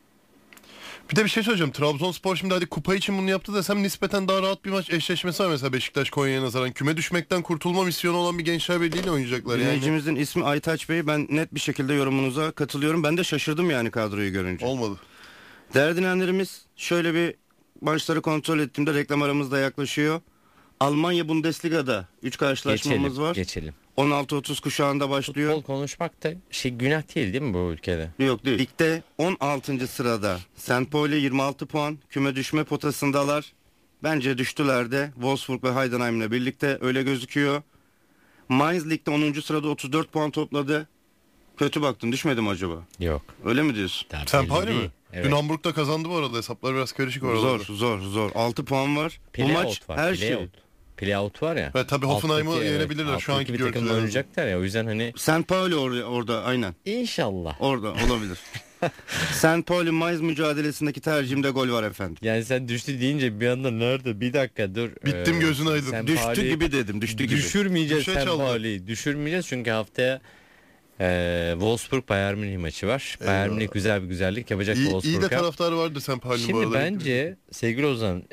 Bir de bir şey söyleyeceğim. Trabzonspor şimdi hadi kupa için bunu yaptı desem nispeten daha rahat bir maç eşleşmesi var mesela Beşiktaş Konya'ya nazaran. Küme düşmekten kurtulma misyonu olan bir Gençler Birliği'yle oynayacaklar yani. Dinleyicimizin ismi Aytaç Bey. Ben net bir şekilde yorumunuza katılıyorum. Ben de şaşırdım yani kadroyu görünce. Olmadı. Değerli dinleyenlerimiz, şöyle bir maçları kontrol ettiğimde reklam aramız da yaklaşıyor. Almanya Bundesliga'da 3 karşılaşmamız var. Geçelim. 16-30 kuşağında başlıyor. Futbol konuşmak da günah değil mi bu ülkede? Yok değil. Ligde 16. sırada St. Pauli 26 puan. Küme düşme potasındalar. Bence düştüler de. Wolfsburg ve Heidenheim'le birlikte öyle gözüküyor. Mainz Lig'de 10. sırada 34 puan topladı. Kötü baktın, düşmedi mi acaba? Yok. Öyle mi diyorsun? St. Pauli mi? Evet. Dün Hamburg'da kazandı bu arada. Hesaplar biraz karışık orada. Zor. 6 puan var. Bu maç her şey. Play-out var ya. Evet tabii Hoffenheim'ı yenebilirler şu anki görüntüler. Bir takım oynayacaklar ya, o yüzden hani. St. Pauli orada aynen. İnşallah. Orada olabilir. St. Pauli Mainz mücadelesindeki tercihimde gol var efendim. Yani sen düştü deyince bir anda nerede? Bir dakika dur. Bittim gözün aydın. Düştü gibi dedim. Düştü gibi. Düşürmeyeceğiz St. Pauli'yi. Düşürmeyeceğiz çünkü haftaya Wolfsburg Bayern Münih maçı var. Bayern Münih güzel bir güzellik yapacak Wolfsburg'a. İyi de taraftarı vardır St. Pauli'nin bu arada. arada. Şimdi bence sevgili Ozan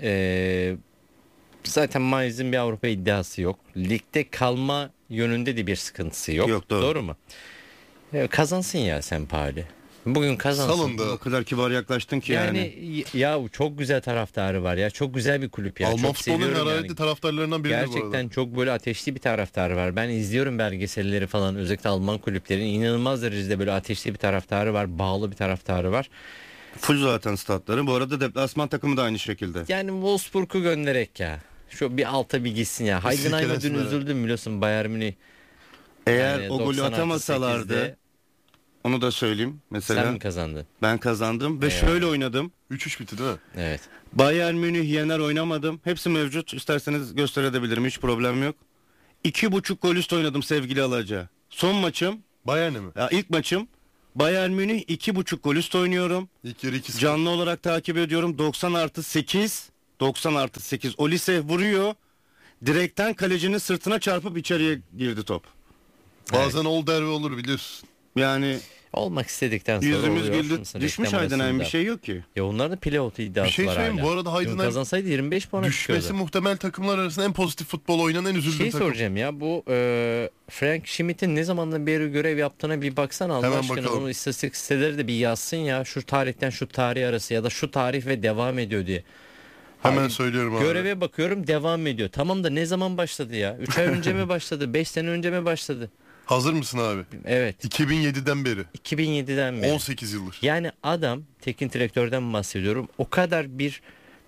zaten Mainz'in bir Avrupa iddiası yok. Ligde kalma yönünde de bir sıkıntısı yok. Yok doğru mu? Kazansın ya St. Pauli. Bugün kazansın. Salonda. O kadar kibar yaklaştın ki yani. Ya çok güzel taraftarı var ya. Çok güzel bir kulüp ya. Alman çok futbolunun hararetli yani. taraftarlarından biri bu arada. Gerçekten çok böyle ateşli bir taraftarı var. Ben izliyorum belgeselleri falan, özellikle Alman kulüplerin inanılmaz derecede böyle ateşli bir taraftarı var. Bağlı bir taraftarı var. Full zaten statları. Bu arada deplasman takımı da aynı şekilde. Yani Wolfsburg'u göndererek ya. Şu bir alta bir gitsin ya. Heidenheim'e dün üzüldüm biliyorsun, Bayern Münih. Eğer yani o golü atamasalardı, onu da söyleyeyim. Mesela sen mi kazandın? Ben kazandım ve şöyle oynadım. 3-3 bitti değil mi? Evet. Bayern Münih yener oynamadım. Hepsi mevcut. İsterseniz gösterebilirim. Hiç problem yok. 2,5 gol üst oynadım sevgili Alaca. Son maçım. Bayern'e mi? Ya ilk maçım. Bayern Münih 2,5 gol üst oynuyorum. İlk yarı 2-0. Canlı olarak takip ediyorum. 90+8. 90+8. Olise vuruyor. Direkten kalecinin sırtına çarpıp içeriye girdi top. Bazen ol der ve olur biliyorsun. Yani olmak istedikten sonra yüzümüz oluyor. güldü. Düşmüş Heidenheim, bir şey yok ki. Ya onların da playoff iddiası Bir şey var söyleyeyim hala. bu arada Heidenheim kazansaydı 25 puana düşmesi çıkıyordu. muhtemel takımlar arasında en pozitif futbol oynanan en üzüldüğüm takım. Soracağım ya, bu Frank Schmidt'in ne zamandan beri görev yaptığına bir baksana Allah Hemen aşkına. bakalım. Bunu istatistik siteleri de bir yazsın ya, şu tarihten şu tarih arası ya da şu tarih ve devam ediyor diye. Hemen söylüyorum abi. Göreve bakıyorum, devam ediyor. Tamam da ne zaman başladı ya? 3 ay önce mi başladı? 5 sene önce mi başladı? Hazır mısın abi? Evet. 2007'den beri. 2007'den beri. 18 yıldır. Yani adam, teknik direktörden bahsediyorum, o kadar bir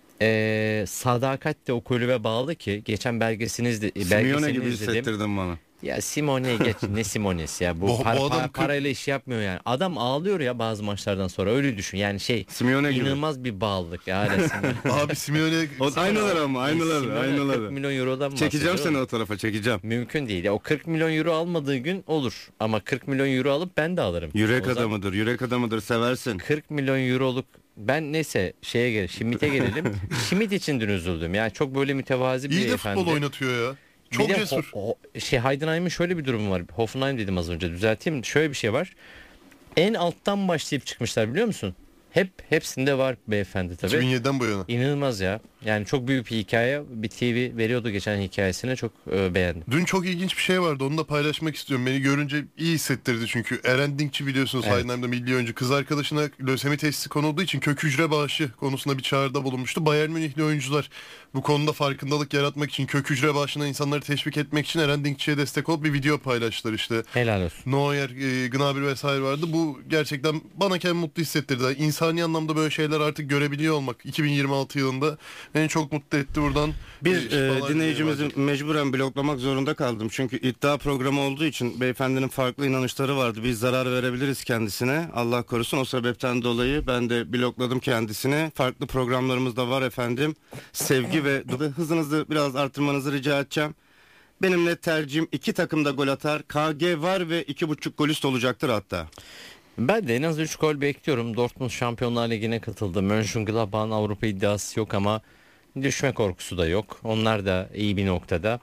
sadakatle o kulübe bağlı ki, geçen belgeselini Simeone gibi izledim. hissettirdin bana. Ya Simone geç, ne Simone'si ya, bu Bu adam parayla iş yapmıyor yani. Adam ağlıyor ya bazı maçlardan sonra, öyle düşün yani, Simeone gibi. İnanılmaz bir bağlılık ya hala. Abi Simeone Aynalar ama aynalar. 40 milyon eurodan Çekeceğim bahsediyorum. seni o tarafa, çekeceğim. Mümkün değil ya, o 40 milyon euro almadığı gün olur ama 40 milyon euro alıp ben de alırım. Yürek O zaman yürek adamıdır, seversin. 40 milyon euroluk, ben neyse Schmidt'e gelelim. Schmidt için dün üzüldüm. Yani çok böyle mütevazi bir İyi de beyefendi. futbol oynatıyor ya. Çok Bir de cesur. Heidenheim'in şöyle bir durumu var. Hoffenheim dedim az önce, düzelteyim. Şöyle bir şey var. En alttan başlayıp çıkmışlar, biliyor musun? Hepsinde var beyefendi tabii. 2007'den bu yana. İnanılmaz ya. Yani çok büyük bir hikaye. Bir TV veriyordu geçen hikayesini, çok beğendim. Dün çok ilginç bir şey vardı, onu da paylaşmak istiyorum. Beni görünce iyi hissettirdi çünkü. Eren Dinkçi biliyorsunuz, Evet. Heidenheim'de milli oyuncu. Kız arkadaşına lösemi teşhisi konulduğu için kök hücre bağışı konusunda bir çağrıda bulunmuştu. Bayern Münihli oyuncular bu konuda farkındalık yaratmak için, kök hücre bağışına insanları teşvik etmek için Eren Dinkçi'ye destek olup bir video paylaştılar işte. Helal olsun. Neuer, Gnabry vesaire vardı. Bu gerçekten bana kendimi mutlu hissettirdi. İnsani anlamda böyle şeyler artık görebiliyor olmak 2026 yılında beni çok mutlu etti. Buradan Bir şifalar dinleyicimizi diliyorum. mecburen bloklamak zorunda kaldım. Çünkü iddia programı olduğu için beyefendinin farklı inanışları vardı. Biz zarar verebiliriz kendisine. Allah korusun, o sebepten dolayı ben de blokladım kendisini. Farklı programlarımız da var efendim. Sevgi ve hızınızı biraz artırmanızı rica edeceğim. Benim net tercihim 2 takım da gol atar. KG var ve 2.5 gol üst olacaktır hatta. Ben de en az 3 gol bekliyorum. Dortmund Şampiyonlar Ligi'ne katıldı. Mönchengladbach'ın Avrupa iddiası yok ama düşme korkusu da yok. Onlar da iyi bir noktada.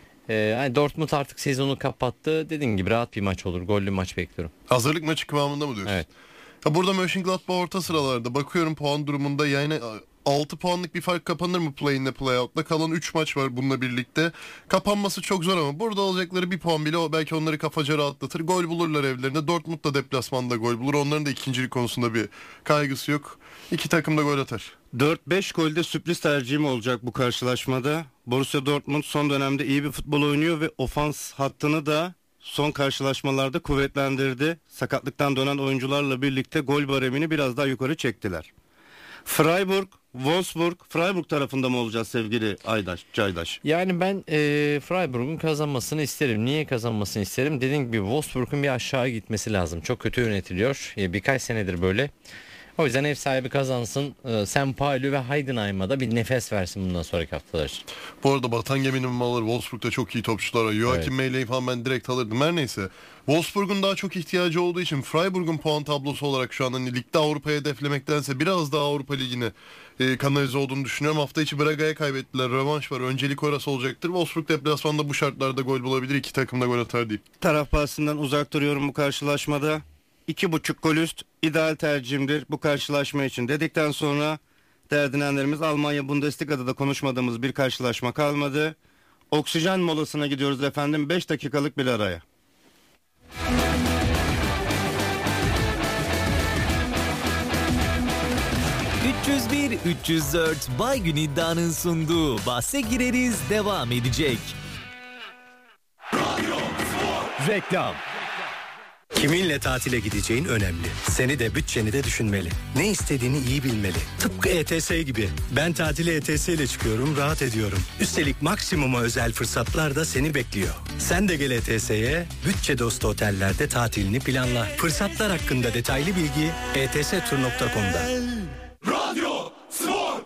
Yani Dortmund artık sezonu kapattı. Dediğim gibi rahat bir maç olur. Gollü maç bekliyorum. Hazırlık maçı kıvamında mı diyorsun? Evet. Ya burada Mönchengladbach orta sıralarda. Bakıyorum puan durumunda, yani 6 puanlık bir fark kapanır mı play-in'le play-out'la? Kalan 3 maç var bununla birlikte. Kapanması çok zor ama burada alacakları bir puan bile belki onları kafaca rahatlatır. Gol bulurlar evlerinde. Dortmund da deplasmanda gol bulur. Onların da ikincilik konusunda bir kaygısı yok. 2 takım da gol atar. 4-5 golde sürpriz tercihim olacak bu karşılaşmada. Borussia Dortmund son dönemde iyi bir futbol oynuyor ve ofans hattını da son karşılaşmalarda kuvvetlendirdi. Sakatlıktan dönen oyuncularla birlikte gol baremini biraz daha yukarı çektiler. Freiburg, Wolfsburg, Freiburg tarafında mı olacağız sevgili Caydaş? Yani ben Freiburg'un kazanmasını isterim. Niye kazanmasını isterim? Dediğim gibi Wolfsburg'un bir aşağı gitmesi lazım. Çok kötü yönetiliyor. Birkaç senedir böyle. O yüzden ev sahibi kazansın. St. Pauli ve Heidenheim'a da bir nefes versin bundan sonraki haftalar için. Bu arada batan geminin maları, Wolfsburg'da çok iyi topçular var. Joachim Meyle'yi falan ben direkt alırdım. Her neyse. Wolfsburg'un daha çok ihtiyacı olduğu için Freiburg'un puan tablosu olarak şu an hani ligde Avrupa'ya hedeflemektense biraz daha Avrupa Ligi'ne kanalize olduğunu düşünüyorum. Hafta içi Braga'ya kaybettiler. Rövanş var. Öncelik orası olacaktır. Wolfsburg deplasmanda bu şartlarda gol bulabilir. 2 takım da gol atar deyip. Taraf bahsinden uzak duruyorum bu karşılaşmada. 2.5 gol üst ideal tercihimdir bu karşılaşma için dedikten sonra değerli dinleyenlerimiz, Almanya Bundesliga'da da konuşmadığımız bir karşılaşma kalmadı. Oksijen molasına gidiyoruz efendim, 5 dakikalık bir araya. ...301-304 Baygün İddia'nın sunduğu Bahse Gireriz devam edecek. Reklam. Kiminle tatile gideceğin önemli. Seni de bütçeni de düşünmeli. Ne istediğini iyi bilmeli. Tıpkı ETS gibi. Ben tatile ETS ile çıkıyorum, rahat ediyorum. Üstelik maksimuma özel fırsatlar da seni bekliyor. Sen de gel ETS'ye, bütçe dostu otellerde tatilini planla. Fırsatlar hakkında detaylı bilgi etstur.com'da. Radyo Spor.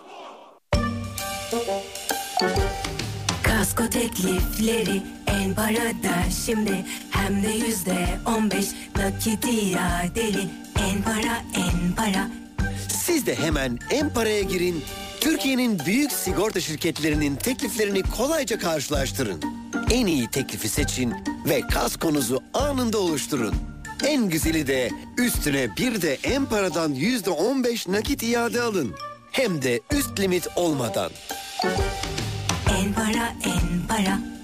Kasko teklifleri en parada şimdi, hem de %15 nakit iadeli. En para. Siz de hemen en paraya girin. Türkiye'nin büyük sigorta şirketlerinin tekliflerini kolayca karşılaştırın. En iyi teklifi seçin ve kaskonuzu anında oluşturun. En güzeli de üstüne bir de En-Para'dan %15 nakit iade alın. Hem de üst limit olmadan. En para, en para.